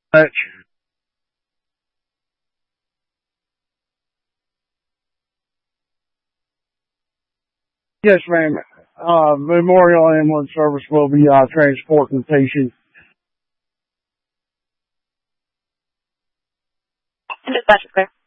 Much. Yes, ma'am. Memorial Ambulance Service will be transporting patients. And dispatch is clear.